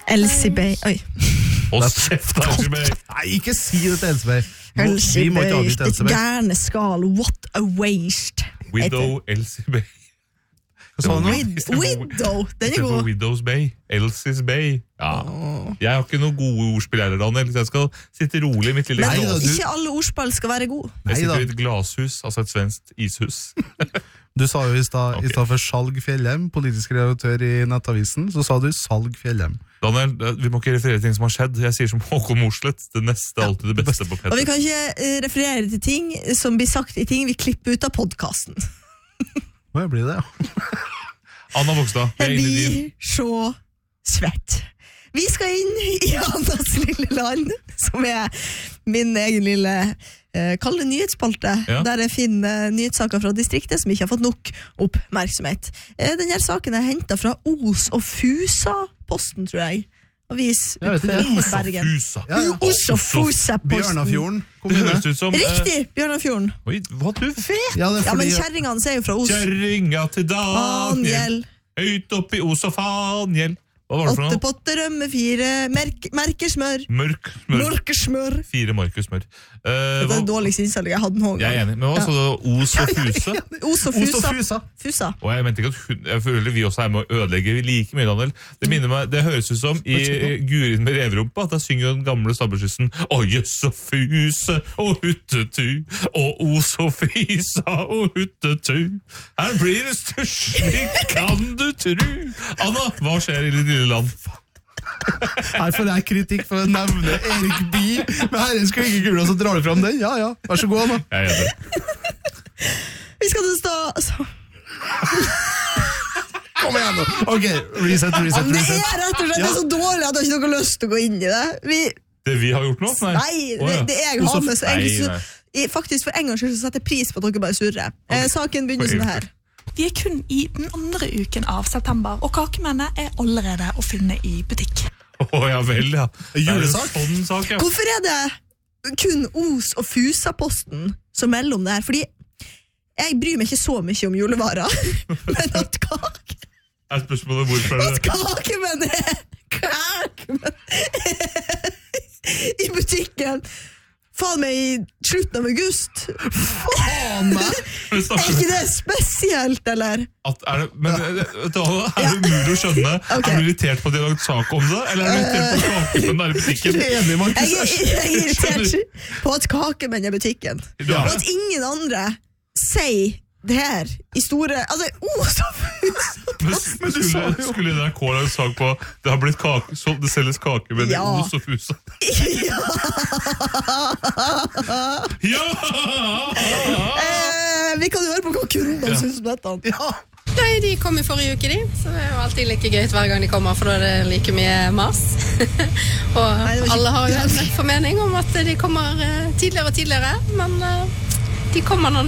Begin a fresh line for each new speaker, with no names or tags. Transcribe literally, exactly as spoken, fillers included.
Elsie Bay. Oi.
Hold kjeft, Elsie Bay.
Nei, ikke si det til Elsie Bay.
Elsie
Vi må ikke
Bay,
avbryte
det
Elsie Bay.
gærne skal. What a waste.
Widow Elsie Bay.
Hva sa du nå?
Wid- Widow, den er
For
god.
Widow's Bay. Elsie's Bay. Ja. Jeg har ikke noen gode ordspill her, Daniel. Jeg skal sitte rolig i mitt lille
Men
Nei, da,
glashus.
du-
ikke alle ordspill skal være gode.
Jeg
Nei,
sitter
da.
i et glashus, altså et svensk ishus.
Du sa jo i stad
Ok.
i stad for Salg Fjellheim, politisk redaktør i Nettavisen, så sa du Salg Fjellheim.
Daniel, vi må ikke referere til ting som har skjedd. Jeg sier som Håkon Morslet, det neste er alltid det beste på
Og vi
Petter.
kan ikke eh, referere til ting som blir sagt i ting vi klipper ut av podcasten.
Hva blir det, ja?
Anna Vokstad, jeg
Jeg
er inne i din.
blir så svett. Vi skal inn i Annas lille land, som er min egen lille eh, kalde nyhetsspalte,
Ja.
der jeg finner nyhetssaker fra distriktet som ikke har fått nok oppmerksomhet. Eh, denne saken er hentet fra Os og Fusa-posten, tror jeg. Avis
Jeg vet
utenfor
det.
Bergen.
Fusa.
Ja, ja.
Os og Fusa-posten.
Bjørnafjorden
Det
kommune.
høres ut som... eh,
Riktig, Bjørnafjorden.
Oi, hva du vet?
Ja, det er
Ja, men
fordi
kjerringene ser jo fra Os.
Kjøringa til Daniel,
Daniel.
høyt opp i Os og Faniel. Hva var det for
Åtte
noe?
potter rømme, fire merk merkesmør.
Mørk smør.
Mørkesmør.
Fire markusmør. Uh,
Det er den dårligste innsalget jeg hadde noen
jeg er
gang.
enig, men hva sa du? Os og Fuse?
Os og
Os og
Fusa.
Fusa.
Fusa.
Og jeg mente ikke at hun, jeg føler vi også er med å ødelegge like mye, Daniel. Det minner meg, det høres ut som i Gurin med revrumpa, at da synger jo den gamle stabberskyssen Å jøss og fuse og huttetu, og os og fisa og huttetu. Her blir det stusslig, kan du tru. Anna, hva skjer i ditt lille land?
Her får jeg kritikk for å nevne Erik Bye med herrens kringekula, så drar du fram den. Ja, ja, vær så god, Anna.
Jeg er enig.
Vi skal til stå... Altså,
Kom igjen nå. Ok, reset, reset,
det
reset.
er rett og slett det er så dårlig at jeg ikke har noe lyst til å gå inn i det. Vi,
Det vi har gjort nå?
nei,
Å,
det,
ja.
det jeg har med, så
Nei,
egentlig
nei.
så... i- Faktisk for en gang skyld så setter jeg pris på at dere bare surrer. Eh, saken begynner
For
sånn her.
Vi er kun i den andre uken av september, og kakemennene er allerede å finne i butikk.
Å ja vel, ja.
Julesak?
Det er en sånn sak, ja.
Hvorfor er det kun Os og Fusa-posten som melder om det her? Fordi jeg bryr meg ikke så mye om julevarer, men at kake...
Er spørsmålet hvorfor er
At
det?
kakemenn er kakemenn i butikken faen meg i slutten av august. Faen meg!
Men
Er
snakker-
ikke det spesielt, eller?
At er det, men eh, vet du hva, er det umulig å skjønne?
Ok.
Er du irritert på at de har lagt sak om det, eller er du irritert på kakemenn der i butikken?
Enig, Markus.
Jeg er, jeg er irritert på at kakemenn er i butikken.
Ja.
Og at ingen andre sier det her i store... Altså, oh, så
Men, men skulle, skulle N R K lage sak på det har blitt kake, så det selges kakemenn i
Ja.
Os og Fusa?
Ja!
Ja!
Eh, vi kan jo høre på hva kundene synes om dette.
Ja.
Nei, de kom i forrige uke, de. Så det er jo alltid like gøy hver gang de kommer, for da er det like mye mas. Og
Nei, det var ikke-
alle har jo en formening om at de kommer eh, tidligere og tidligere, men eh, de kommer når